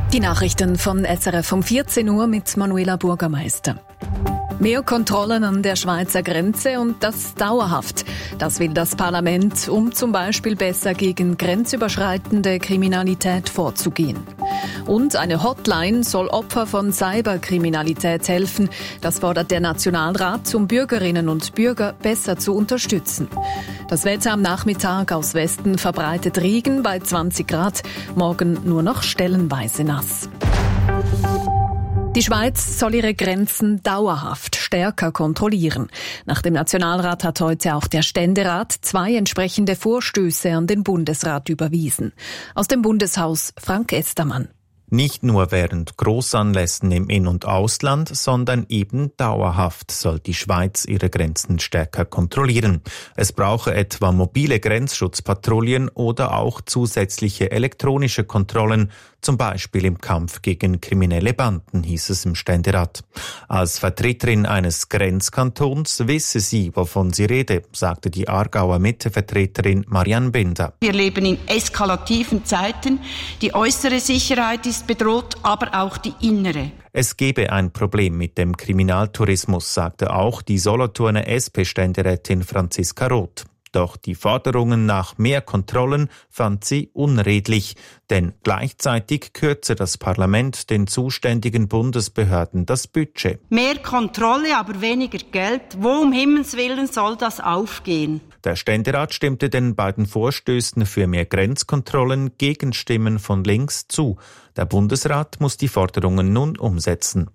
Die Nachrichten von SRF um 14 Uhr mit Manuela Bürgermeister. Mehr Kontrollen an der Schweizer Grenze und das dauerhaft. Das will das Parlament, um zum Beispiel besser gegen grenzüberschreitende Kriminalität vorzugehen. Und eine Hotline soll Opfer von Cyberkriminalität helfen. Das fordert der Nationalrat, um Bürgerinnen und Bürger besser zu unterstützen. Das Wetter am Nachmittag aus Westen verbreitet Regen bei 20 Grad. Morgen nur noch stellenweise nass. Die Schweiz soll ihre Grenzen dauerhaft stärker kontrollieren. Nach dem Nationalrat hat heute auch der Ständerat 2 entsprechende Vorstöße an den Bundesrat überwiesen. Aus dem Bundeshaus Frank Estermann. Nicht nur während Großanlässen im In- und Ausland, sondern eben dauerhaft soll die Schweiz ihre Grenzen stärker kontrollieren. Es brauche etwa mobile Grenzschutzpatrouillen oder auch zusätzliche elektronische Kontrollen, zum Beispiel im Kampf gegen kriminelle Banden, hieß es im Ständerat. Als Vertreterin eines Grenzkantons wisse sie, wovon sie rede, sagte die Aargauer Mitte-Vertreterin Marianne Binder. Wir leben in eskalativen Zeiten. Die äußere Sicherheit ist bedroht, aber auch die innere. Es gebe ein Problem mit dem Kriminaltourismus, sagte auch die Solothurner SP-Ständerätin Franziska Roth. Doch die Forderungen nach mehr Kontrollen fand sie unredlich, denn gleichzeitig kürze das Parlament den zuständigen Bundesbehörden das Budget. Mehr Kontrolle, aber weniger Geld. Wo um Himmels Willen soll das aufgehen? Der Ständerat stimmte den beiden Vorstößen für mehr Grenzkontrollen gegen Stimmen von links zu. Der Bundesrat muss die Forderungen nun umsetzen.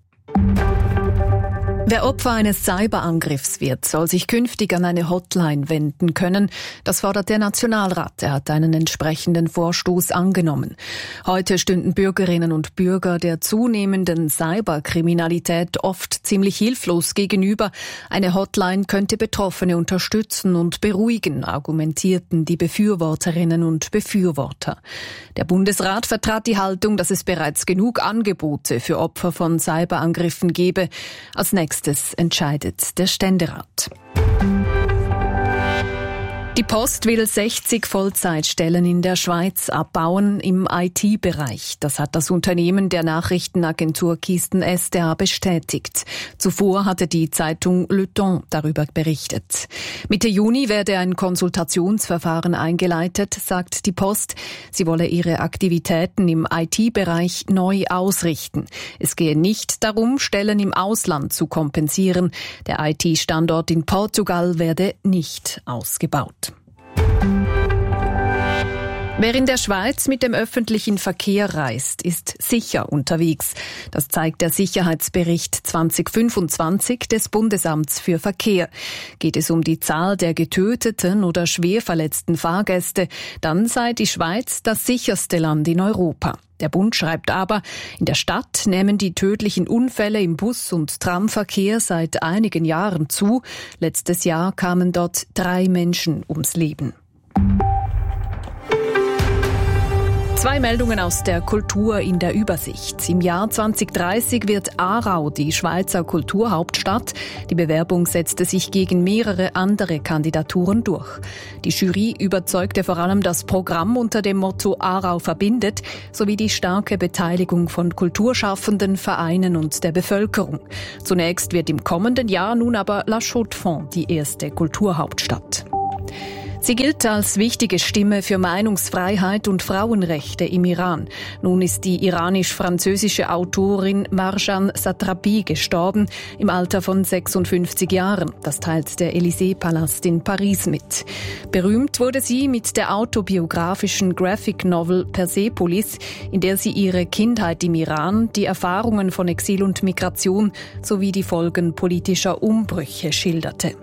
Wer Opfer eines Cyberangriffs wird, soll sich künftig an eine Hotline wenden können. Das fordert der Nationalrat. Er hat einen entsprechenden Vorstoß angenommen. Heute stünden Bürgerinnen und Bürger der zunehmenden Cyberkriminalität oft ziemlich hilflos gegenüber. Eine Hotline könnte Betroffene unterstützen und beruhigen, argumentierten die Befürworterinnen und Befürworter. Der Bundesrat vertrat die Haltung, dass es bereits genug Angebote für Opfer von Cyberangriffen gebe. Als nächstes entscheidet der Ständerat. Die Post will 60 Vollzeitstellen in der Schweiz abbauen im IT-Bereich. Das hat das Unternehmen der Nachrichtenagentur Keystone SDA bestätigt. Zuvor hatte die Zeitung Le Temps darüber berichtet. Mitte Juni werde ein Konsultationsverfahren eingeleitet, sagt die Post. Sie wolle ihre Aktivitäten im IT-Bereich neu ausrichten. Es gehe nicht darum, Stellen im Ausland zu kompensieren. Der IT-Standort in Portugal werde nicht ausgebaut. Wer in der Schweiz mit dem öffentlichen Verkehr reist, ist sicher unterwegs. Das zeigt der Sicherheitsbericht 2025 des Bundesamts für Verkehr. Geht es um die Zahl der getöteten oder schwer verletzten Fahrgäste, dann sei die Schweiz das sicherste Land in Europa. Der Bund schreibt aber, in der Stadt nehmen die tödlichen Unfälle im Bus- und Tramverkehr seit einigen Jahren zu. Letztes Jahr kamen dort 3 Menschen ums Leben. 2 Meldungen aus der Kultur in der Übersicht. Im Jahr 2030 wird Aarau die Schweizer Kulturhauptstadt. Die Bewerbung setzte sich gegen mehrere andere Kandidaturen durch. Die Jury überzeugte vor allem das Programm unter dem Motto Aarau verbindet, sowie die starke Beteiligung von Kulturschaffenden, Vereinen und der Bevölkerung. Zunächst wird im kommenden Jahr nun aber La Chaux-de-Fonds die erste Kulturhauptstadt. Sie gilt als wichtige Stimme für Meinungsfreiheit und Frauenrechte im Iran. Nun ist die iranisch-französische Autorin Marjan Satrapi gestorben, im Alter von 56 Jahren. Das teilt der Élysée-Palast in Paris mit. Berühmt wurde sie mit der autobiografischen Graphic Novel Persepolis, in der sie ihre Kindheit im Iran, die Erfahrungen von Exil und Migration sowie die Folgen politischer Umbrüche schilderte.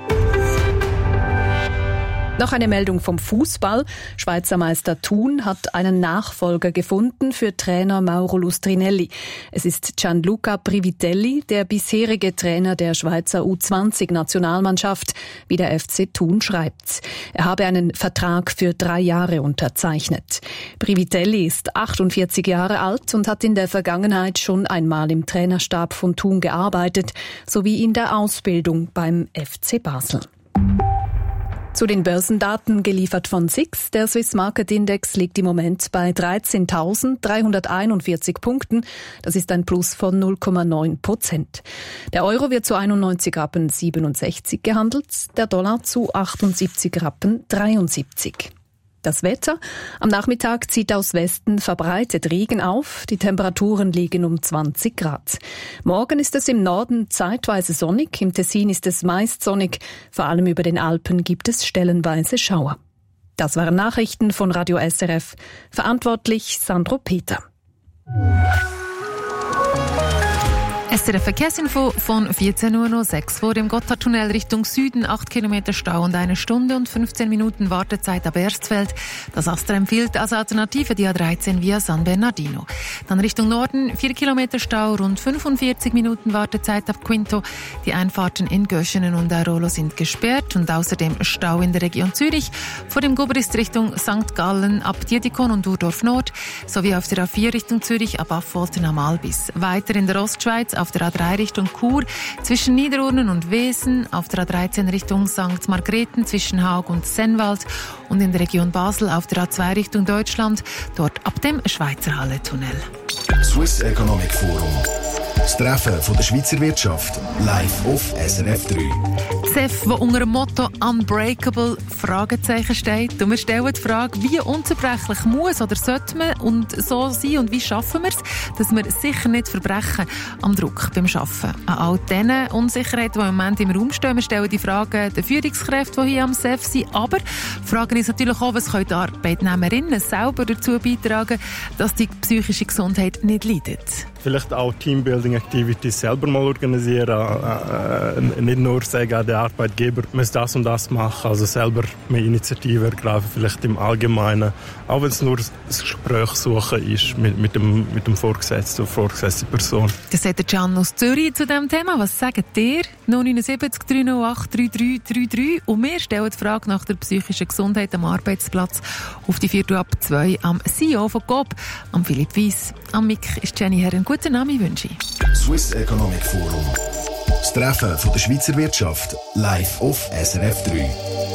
Noch eine Meldung vom Fußball. Schweizer Meister Thun hat einen Nachfolger gefunden für Trainer Mauro Lustrinelli. Es ist Gianluca Privitelli, der bisherige Trainer der Schweizer U20-Nationalmannschaft, wie der FC Thun schreibt. Er habe einen Vertrag für 3 Jahre unterzeichnet. Privitelli ist 48 Jahre alt und hat in der Vergangenheit schon einmal im Trainerstab von Thun gearbeitet, sowie in der Ausbildung beim FC Basel. Zu den Börsendaten geliefert von SIX. Der Swiss Market Index liegt im Moment bei 13.341 Punkten. Das ist ein Plus von 0,9%. Der Euro wird zu 91,67 Rappen gehandelt, der Dollar zu 78,73 Rappen. Das Wetter. Am Nachmittag zieht aus Westen verbreitet Regen auf. Die Temperaturen liegen um 20 Grad. Morgen ist es im Norden zeitweise sonnig. Im Tessin ist es meist sonnig. Vor allem über den Alpen gibt es stellenweise Schauer. Das waren Nachrichten von Radio SRF. Verantwortlich Sandro Peter. SRF Verkehrsinfo von 14.06 Uhr vor dem Gotthardtunnel Richtung Süden, 8 Kilometer Stau und 1 Stunde und 15 Minuten Wartezeit ab Erstfeld. Das Astra empfiehlt als Alternative die A13 via San Bernardino. Dann Richtung Norden, 4 Kilometer Stau, rund 45 Minuten Wartezeit ab Quinto. Die Einfahrten in Göschenen und Airolo sind gesperrt und außerdem Stau in der Region Zürich. Vor dem Gubrist Richtung St. Gallen ab Diedikon und Urdorf Nord, sowie auf der A4 Richtung Zürich ab Affolter am Albis. Weiter in der Ostschweiz auf der A3 Richtung Chur, zwischen Niederurnen und Wesen, auf der A13 Richtung St. Margrethen, zwischen Haag und Sennwald und in der Region Basel auf der A2 Richtung Deutschland, dort ab dem Schweizerhalle-Tunnel. Swiss Economic Forum. Das Treffen von der Schweizer Wirtschaft live auf SRF 3. CEF, das unter dem Motto «Unbreakable» Fragezeichen steht. Und wir stellen die Frage, wie unzerbrechlich muss oder sollte man und so sein und wie schaffen wir es, dass wir sicher nicht verbrechen am Druck beim Arbeiten. An all diesen Unsicherheiten, die im Moment im Raum stehen. Wir stellen die Frage der Führungskräfte, die hier am CEF sind. Aber fragen uns natürlich auch, was können die Arbeitnehmerinnen selber dazu beitragen, dass die psychische Gesundheit nicht leidet. Vielleicht auch Teambuilding-Activities selber mal organisieren. Nicht nur sagen, der Arbeitgeber muss das und das machen. Also selber mehr Initiative ergreifen, vielleicht im Allgemeinen. Auch wenn es nur das Gespräch suchen ist mit dem Vorgesetzten oder vorgesetzten Person. Das sagt der Can aus Zürich zu diesem Thema. Was sagt ihr? 079 308 3333. Und wir stellen die Frage nach der psychischen Gesundheit am Arbeitsplatz auf die 4:02 am CEO von GOB, am Philipp Weiss. Am Mic ist Jenny Herren. Guten Abend wünsche ich. Swiss Economic Forum. Das Treffen von der Schweizer Wirtschaft live auf SRF 3.